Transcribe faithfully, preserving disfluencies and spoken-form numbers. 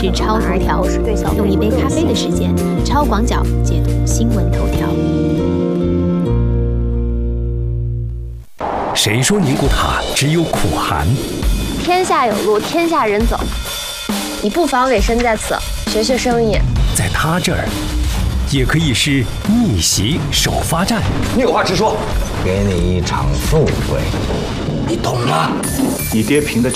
是超头条，用一杯咖啡的时间，超广角解读新闻头条。 谁说宁古塔只有苦寒？ 天下有路，天下人走。你不妨委身在此，学学生意。 在他这儿，也可以是逆袭首发战。 你有话直说， 给你一场富贵， 你懂吗？ 你爹凭的